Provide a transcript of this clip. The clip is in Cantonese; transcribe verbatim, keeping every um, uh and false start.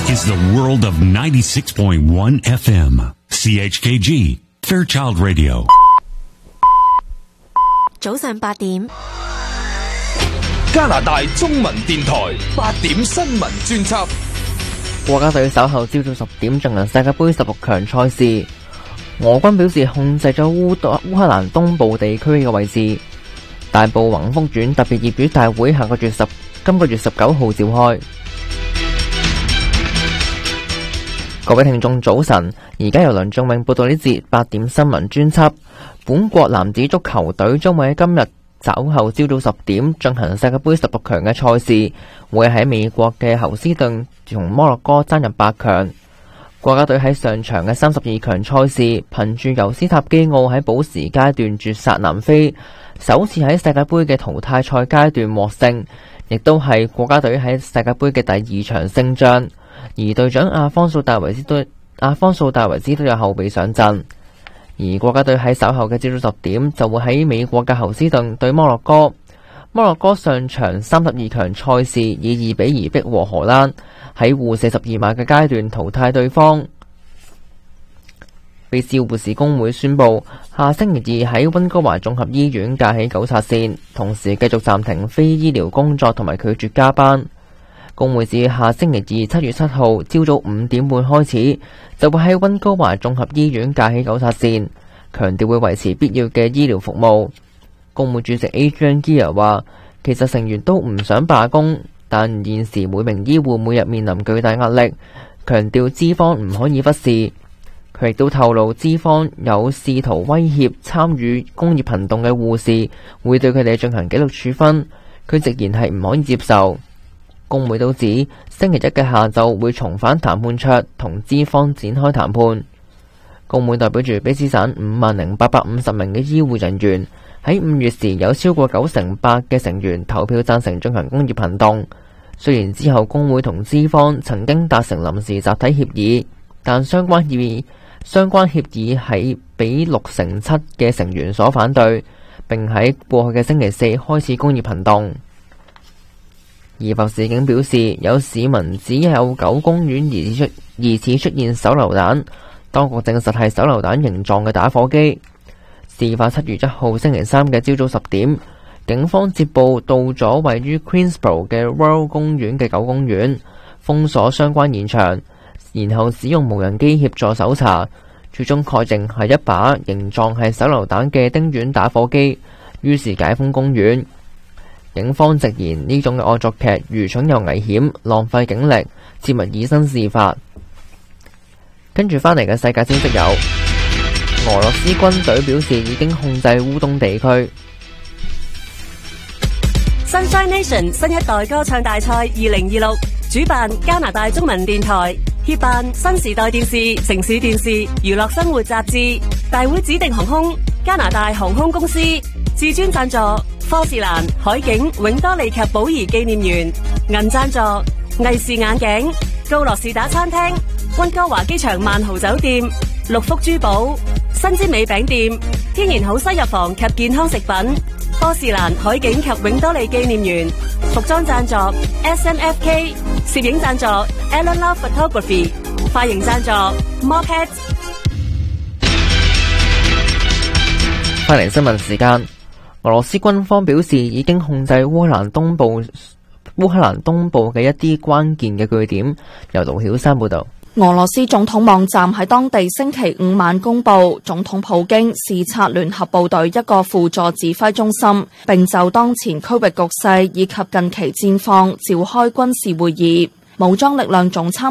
is the world of ninety-six point one F M C H K G Fairchild Radio。 早上八點， 加拿大中文電台八點新聞專輯。 國家隊稍後朝早十點進行世界盃十六強賽事。俄軍表示控制咗烏烏克蘭東部地區嘅位置。大埔宏福苑特別業主大會下個月十今個月十九號召開。各位聽眾早晨，而家由梁仲永報道呢節八點新聞專輯。本國男子足球隊將會喺今日稍後朝早十點進行世界盃十六強嘅賽事，會喺美國嘅侯斯頓同摩洛哥爭入八強。國家隊喺上場嘅三十二強賽事，憑住尤斯塔基奧喺補時階段絕殺南非，首次喺世界盃嘅淘汰賽階段獲勝，亦都係國家隊喺世界盃嘅第二場勝仗。而隊長阿方素戴維斯都阿方素戴維斯都有後備上陣。而國家隊喺稍後嘅朝早十點就會喺美國嘅侯斯頓對摩洛哥。摩洛哥上場三十二強賽事以二比二逼和荷蘭，喺互射十二碼嘅階段淘汰對方。菲斯護士工會宣布，下星期二喺溫哥華綜合醫院架起糾察線，同時繼續暫停非醫療工作同埋拒絕加班。工會指下星期二七月七號朝早五點半開始，就會喺溫哥華綜合醫院架起糾察線，強調會維持必要嘅醫療服務。工會主席 Adrian Gear 話，其實成員都唔想罷工，但現時每名醫護每日面臨巨大壓力，強調資方唔可以忽視。佢亦都透露，資方有試圖威脅參與工業行動嘅護士，會對佢哋進行紀律處分。佢直言係唔可以接受。工會都指星期一嘅下晝會重返談判桌，同資方展開談判。工會代表住卑詩省五萬零八百五十名嘅醫護人員，喺五月時有超過九成八嘅成員投票贊成進行工業行動。雖然之後工會同資方曾經達成臨時集體協議，但相關協議相關協議係俾六成七嘅成員所反對，並喺過去嘅星期四開始工業行動。怡保市警表示，有市民指有九公園疑似出疑似出現手榴彈，當局證實係手榴彈形狀嘅打火機。事發七月一號星期三嘅朝早十點，警方接報到咗位於 Queensborough 嘅 World 公園嘅九公園，封鎖相關現場，然後使用無人機協助搜查，最終確認係一把形狀係手榴彈嘅丁烷打火機，於是解封公園。警方直言呢種嘅惡作劇愚蠢又危險，浪費警力，切勿以身試法。跟住翻嚟嘅世界消息有，俄羅斯軍隊表示已經控制烏東地區。 Sunshine Nation 新一代歌唱大賽二零二六主辦加拿大中文電台，協辦新時代電視、城市電視、娛樂生活雜誌，大會指定航空加拿大航空公司，至尊贊助科士蘭、海景、永多利及寶儀紀念園，銀贊助藝視眼鏡、高樂士打餐廳、溫哥華機場萬豪酒店、六福珠寶、新之美餅店、天然好西藥房及健康食品，科士蘭、海景及永多利紀念園，服裝贊助 S M F K， 攝影贊助 Alan Love Photography， 髮型贊助 Moped。 翻嚟新聞時間。俄羅斯軍方表示已經控制烏克蘭東部烏克蘭東部嘅一啲關鍵嘅據點。由盧曉山報道。 俄羅斯總統網站喺當地星期五晚公布，總統普京視察聯合部隊一個輔助指揮中心，並就當前區域局勢以及近期戰況召開軍事會議。武裝力量總參